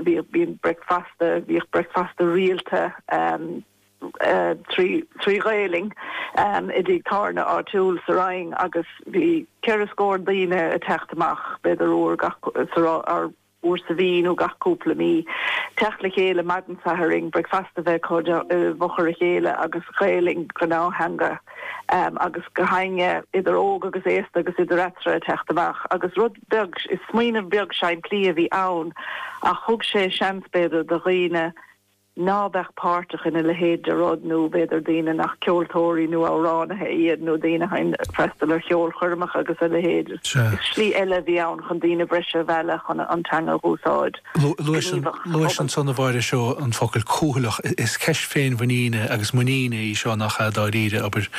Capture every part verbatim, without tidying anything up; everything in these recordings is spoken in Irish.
bhí bhíon breicfasta bhí breicfasta rialta um, uh, trí trí réling um, i dtí tarna á túil sa raing agus bhí ceir a scór daoine a teachtamach beidir uair gach ar uair sa bhín ó gach cúpla mí teachla chéile madan sa haring breicfasta bheith chuid bhochar a chéile agus réling gná hanga um, agus go hainge idir óg agus éasta agus idir etra a teachtamach agus rud beag is smaoineh beag sein plia bhí ann a thug sé seans beidir do riine nábech páirteach in le héad de rod nó beidir daine nach ceoltóirí nó áránathe iad nó daine hain freistal ar cheol churmach agus a le héad. Slí eile bhí ann chun daine breise bheile chun antanga úsáid. Luis an sanna bhaire seo an focail cúlach is ceis féin bhaíine agus muíine í seo nach dáíide aber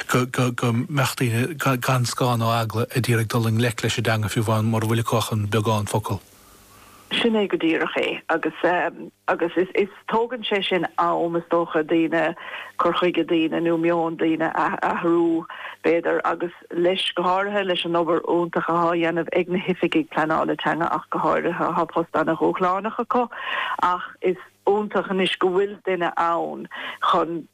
go meachtaíine gan scáin ó agla a ddíreach doling le leis a danga fiú bhain mar bhfuil cochan beagán focail. Sinné go dtíirech é agus um, agus is is tógan sé sin am is dócha daine chuchuige daine nó mion daine athrú beidir agus leis go háirithe leis an obair úntacha há dhéanamh ag na hifiigigh pleanála teanga ach go háirithe há postanna chóchlánacha có ach is úntachan is go bhfuil duine ann chun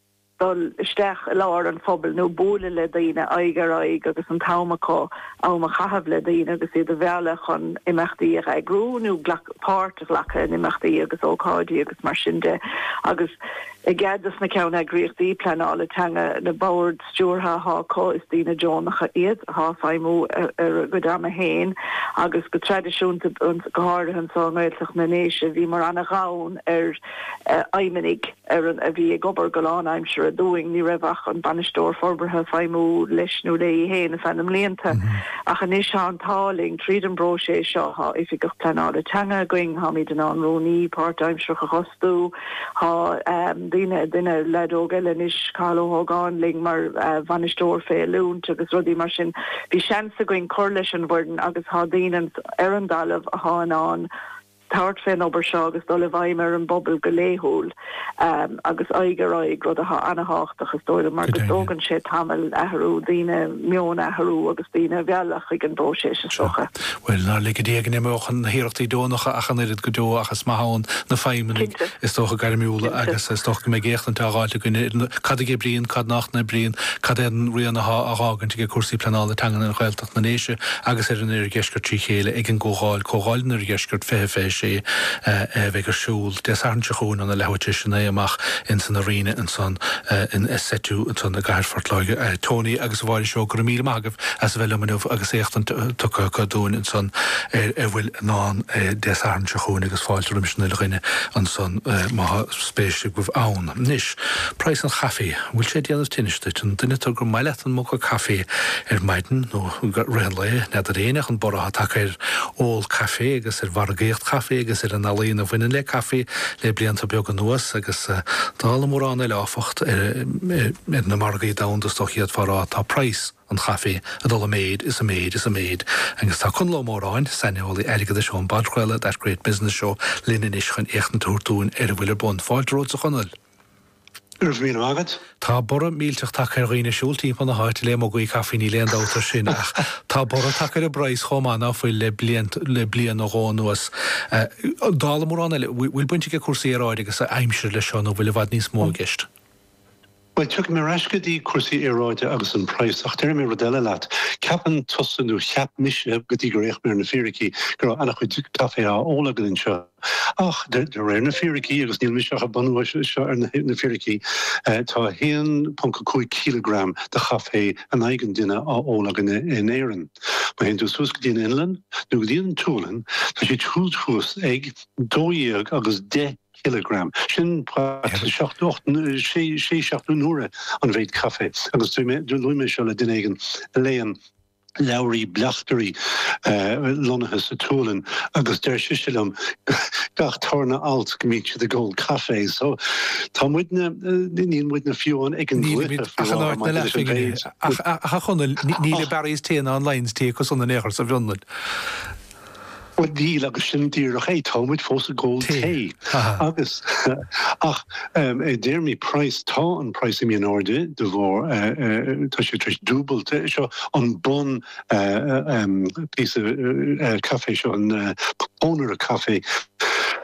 dul isteach láir an phobal nó bóla le daine aigar aig agus an támacá áma chahabh le daine agus iad a bheala chun imachtaí a agrú nó páirt a lecha in imachtaí agus ócáidí agus mar sin de agus i gceadas na ceanna agríochtaí pleanála teanga na bord stúrtha hácó is daine Jonacha iad há feimú ar go dama héin agus go tradiisiúnta go háirithe an sánghailteach na néise bhí mar anna gán ar aiminig ar a bhí ag obair go lán aimsir a dúing ní raibh an banistóir forbartha feimú leis nó le héin a fannam léanta ach an is an táling tríd an bro sé seo há ifig go pleanála teanga going há míid an anróní part-aimsir a chostú há Dine dine ledógel in is Carlo Hogan ling mar uh, vanistóir fé lúnt agus rudí mar sin bhí seansa going corlish an bhden agus há daine ar an dalamh a há an tart féin obair seo agus dul bhaim ar an bobbal go léthúil um, agus aigar aig rud a anna háach agus dóile mar agus dógan sé tamil ahrú daine mion ahrú agus daine bhealach ag an bó sé se socha. Well ná le dégan imochan hiirchttaí dónacha achan irid go dó achas maán na feimiminig is tócha garimiúla agus is tócha mé gécht an tááile gon cad gé blion cad nach na blion cad an rianaá arágan go cuasaí planála tangan an chailteach na néise agus ar an ir geisgur trí chéile ag an ggóáil cóáil ar geisgurt fé fé sé bheith siúil des aintse chuún an na lehaite sinna amach in san arína an san in setú an san na gaiirfortláige Tony agus bhhair seo go mí magah as bhfuil manmh agus écht tu go dún in san ar bhfuil ná des aintse chuún agus fáilú mis na rinne an san má spéisi goh ann. Nis Preis an chaí bhfuil sé déanamh tiniste an duine tu gur meile an mó caé ar maididen nó réle ne a réanaach an bortha take ar ó caé agus ar bhar géocht caé agus ar an alíon a bhfuine le caé le blianta beag an nuas agus dála mórrán eile áfacht ar na margaí dadas stochiad farrá tá Price an chaé a dul a méid is a méid is a méid agus tá chun lomóráin sanolaí aige seo an badhile that great business seo linen is chun échtn túún ar a bhfuil bun fáilród a chunil. Tá bora mílteach take ar riine siúltíí an na háit le mo goí caíní leon dátar sin ach tá bora take a breis chomána foiil le blian le blian ó gánuas dála mórrán eile bhfuil buinte go cuasaí aráid agus a aimimseir le seo nó bhfuil bhd níos mó geist. Well, tuag mé reiscadí cuasaí aráide agus an Price ach deir mé rodile leat ceapan tosanú cheap mise go dtí go réich mé na fíricí gur annach chu caé á ólagan seo. Ach de ré na fíricí agus níl miseach a banú seo ar na fíricí tá héan panca chuig kilogram de chafé an aigen duine á ólagan in éan. Ma hen tú sus go dtíana inlan, nó go dtíana túlan, tá sé túús ag dóíag agus de kilogram. Sin sé seachtú nuaire an bhéid caé. agus dú luime se le duigen léan Lowry blachtarí lonathe sa túlan agus der siisilam gach tarna alt gomíte de gold cafe. So tá muidna níon muidna fiúan ag an gluithe a chunil níle barís téana an lines tí cos an na néchar sa bhionnaid. Well, díl agus sin díach é támuid fós a ggóil té. Agus ach déirmí Price tá an Price í an áde de bhór tá sé tris dúbalte seo an bon pí café seo an ónar a café.